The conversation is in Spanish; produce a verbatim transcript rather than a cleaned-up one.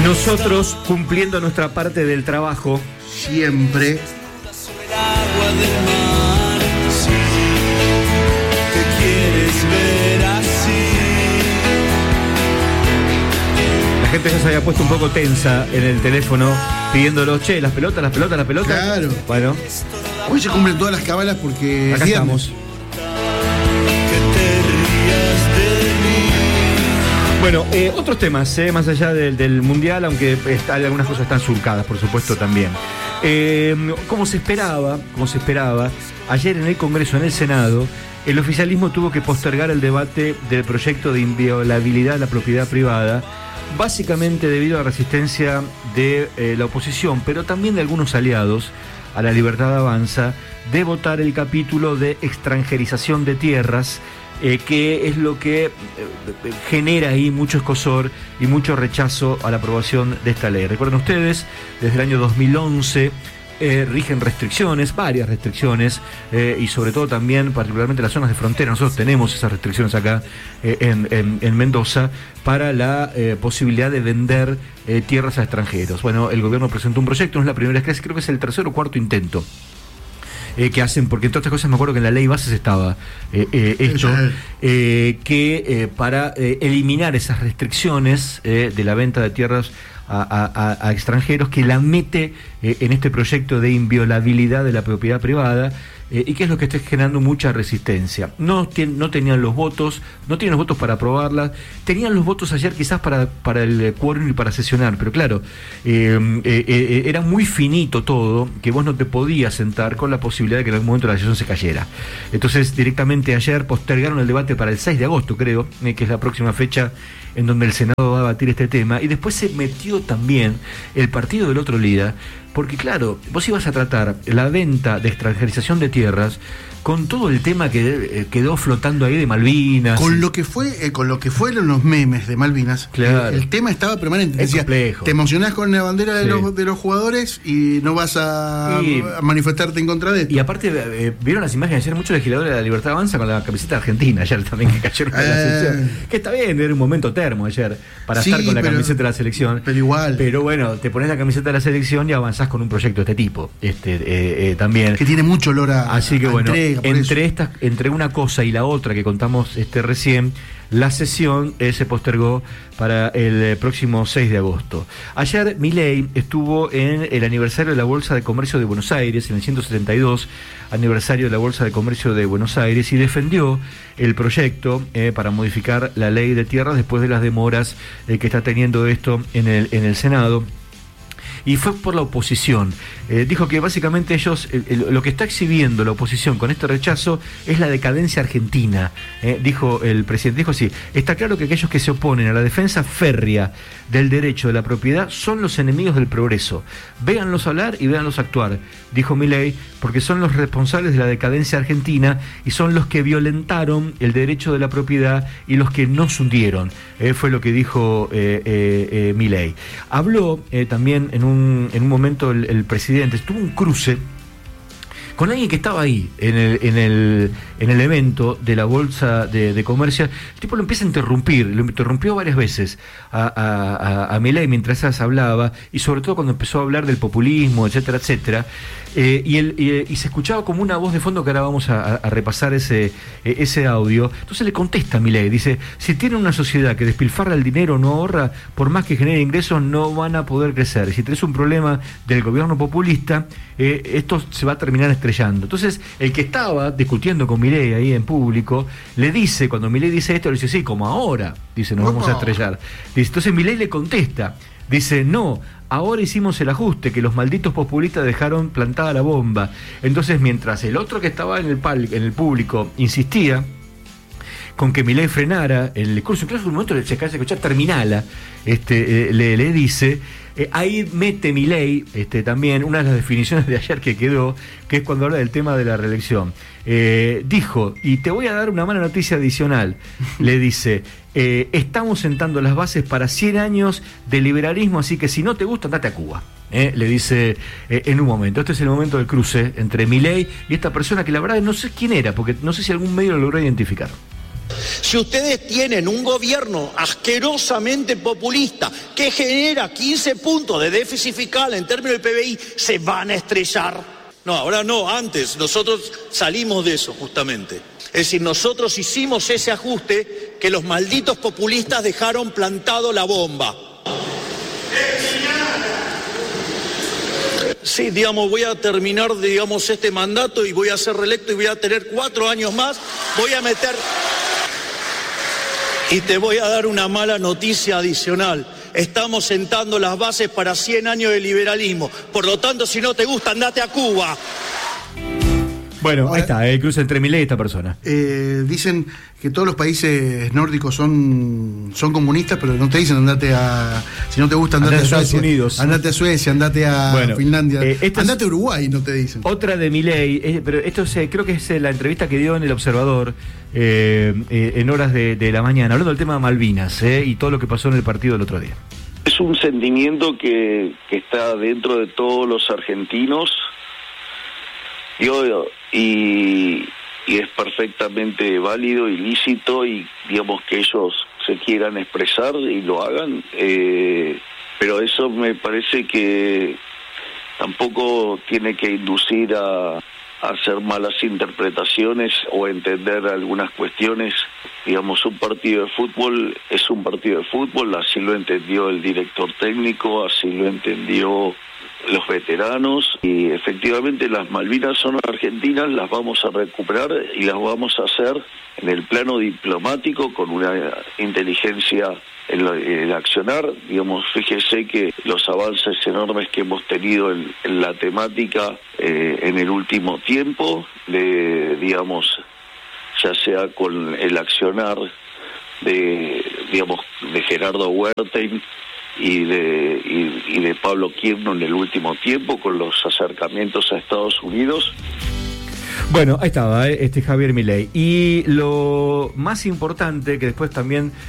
Nosotros cumpliendo nuestra parte del trabajo. Siempre. La gente ya se había puesto un poco tensa en el teléfono pidiéndolos, che, las pelotas, las pelotas, las pelotas. Claro. Bueno. Hoy se cumplen todas las cabalas porque... Acá estamos. Bueno, eh, otros temas, eh, más allá del, del Mundial, aunque está, algunas cosas están surcadas, por supuesto, también. Eh, como se esperaba, como se esperaba, ayer en el Congreso, en el Senado, el oficialismo tuvo que postergar el debate del proyecto de inviolabilidad de la propiedad privada, básicamente debido a la resistencia de eh, la oposición, pero también de algunos aliados a la Libertad Avanza, de votar el capítulo de extranjerización de tierras, Eh, que es lo que eh, genera ahí mucho escozor y mucho rechazo a la aprobación de esta ley. Recuerden ustedes, desde el año dos mil once eh, rigen restricciones, varias restricciones, eh, y sobre todo también, particularmente las zonas de frontera. Nosotros tenemos esas restricciones acá eh, en, en, en Mendoza para la eh, posibilidad de vender eh, tierras a extranjeros. Bueno, el gobierno presentó un proyecto, no es la primera vez, creo que es el tercer o cuarto intento Eh, que hacen, porque entre otras cosas me acuerdo que en la ley bases estaba eh, eh, hecho, eh, que eh, para eh, eliminar esas restricciones eh, de la venta de tierras a, a, a extranjeros, que la mete eh, en este proyecto de inviolabilidad de la propiedad privada, eh, y que es lo que está generando mucha resistencia. No, ten, no tenían los votos, no tienen los votos para aprobarla, tenían los votos ayer quizás para, para el quórum y para sesionar, pero claro, eh, eh, eh, era muy finito todo, que vos no te podías sentar con la posibilidad de que en algún momento la sesión se cayera. Entonces directamente ayer postergaron el debate para el seis de agosto, creo, eh, que es la próxima fecha en donde el Senado va a debatir este tema, y después se metió también el partido del otro líder, porque claro, vos ibas a tratar la venta de extranjerización de tierras con todo el tema que eh, quedó flotando ahí de Malvinas. Con lo que fue, eh, con lo que fueron los memes de Malvinas, claro. el, el tema estaba permanente. Es Decía, complejo. te emocionás con la bandera de, sí. los, de los jugadores y no vas a, y, a manifestarte en contra de esto. Y aparte, eh, vieron las imágenes ayer, muchos legisladores de la Libertad Avanza con la camiseta argentina ayer también, que cayeron en eh, la selección. Que está bien, era un momento termo ayer para sí, estar con la pero, camiseta de la selección. Pero igual. Pero bueno, te pones la camiseta de la selección y avanzás con un proyecto de este tipo. Este, eh, eh, también. Que tiene mucho olor a. Así que a bueno, entrega, entre estas, entre una cosa y la otra que contamos este recién, la sesión eh, se postergó para el eh, próximo seis de agosto. Ayer Milei estuvo en el aniversario de la Bolsa de Comercio de Buenos Aires, en el ciento setenta y dos aniversario de la Bolsa de Comercio de Buenos Aires, y defendió el proyecto eh, para modificar la ley de tierras después de las demoras eh, que está teniendo esto en el, en el Senado. Y fue por la oposición. Eh, dijo que básicamente ellos, el, el, lo que está exhibiendo la oposición con este rechazo es la decadencia argentina. Eh, dijo el presidente, dijo así, está claro que aquellos que se oponen a la defensa férrea del derecho de la propiedad son los enemigos del progreso. Véanlos hablar y véanlos actuar, dijo Milei, porque son los responsables de la decadencia argentina y son los que violentaron el derecho de la propiedad y los que nos hundieron. Eh, fue lo que dijo eh, eh, eh, Milei. Habló eh, también en un en un momento el, el presidente tuvo un cruce con alguien que estaba ahí en el, en el, en el evento de la Bolsa de, de Comercio. El tipo lo empieza a interrumpir, lo interrumpió varias veces a, a, a, a Milei mientras ella hablaba, y sobre todo cuando empezó a hablar del populismo, etcétera, etcétera, eh, y, el, y, y se escuchaba como una voz de fondo, que ahora vamos a, a repasar ese, ese audio. Entonces le contesta a Milei, dice, si tienen una sociedad que despilfarra el dinero, no ahorra, por más que genere ingresos, no van a poder crecer. Si tenés un problema del gobierno populista, eh, esto se va a terminar estrellando. Entonces, el que estaba discutiendo con Milei ahí en público, le dice, cuando Milei dice esto, le dice, sí, como ahora, dice, nos vamos a estrellar. Dice, entonces Milei le contesta, dice, no, ahora hicimos el ajuste, que los malditos populistas dejaron plantada la bomba. Entonces, mientras el otro que estaba en el, pal, en el público insistía con que Milei frenara el discurso, incluso en un momento se acaba de escuchar terminala, este, eh, le, le dice, eh, ahí mete Milei este, también una de las definiciones de ayer que quedó, que es cuando habla del tema de la reelección. Eh, dijo, y te voy a dar una mala noticia adicional, le dice, eh, estamos sentando las bases para cien años de liberalismo, así que si no te gusta, andate a Cuba. Eh, le dice eh, en un momento. Este es el momento del cruce entre Milei y esta persona que la verdad no sé quién era, porque no sé si algún medio lo logró identificar. Si ustedes tienen un gobierno asquerosamente populista que genera quince puntos de déficit fiscal en términos del P B I, se van a estrellar. No, ahora no, antes nosotros salimos de eso justamente. Es decir, nosotros hicimos ese ajuste que los malditos populistas dejaron plantado la bomba. Sí, digamos, voy a terminar, digamos, este mandato y voy a ser reelecto y voy a tener cuatro años más. Voy a meter... Y te voy a dar una mala noticia adicional. Estamos sentando las bases para cien años de liberalismo. Por lo tanto, si no te gusta, andate a Cuba. Bueno, ahí está, el cruce entre Milei y esta persona. Eh, dicen que todos los países nórdicos son, son comunistas, pero no te dicen andate a... Si no te gusta, andate, andate a Suecia. Estados Unidos. Andate a Suecia, andate a bueno, Finlandia. Eh, andate a Uruguay, no te dicen. Otra de Milei, eh, pero esto es, eh, creo que es la entrevista que dio en El Observador eh, eh, en horas de, de la mañana, hablando del tema de Malvinas eh, y todo lo que pasó en el partido el otro día. Es un sentimiento que, que está dentro de todos los argentinos. Yo, y, y es perfectamente válido y lícito, y digamos que ellos se quieran expresar y lo hagan, eh, pero eso me parece que tampoco tiene que inducir a, a hacer malas interpretaciones o entender algunas cuestiones. Digamos, un partido de fútbol es un partido de fútbol, así lo entendió el director técnico, así lo entendió los veteranos, y efectivamente las Malvinas son argentinas, las vamos a recuperar y las vamos a hacer en el plano diplomático con una inteligencia en el accionar. Digamos, fíjese que los avances enormes que hemos tenido en, en la temática eh, en el último tiempo, de, digamos, ya sea con el accionar de, digamos, de Gerardo Wertheim y de y, y de Pablo Quirno en el último tiempo, con los acercamientos a Estados Unidos. Bueno, ahí estaba, ¿eh? este Javier Milei. Y lo más importante, que después también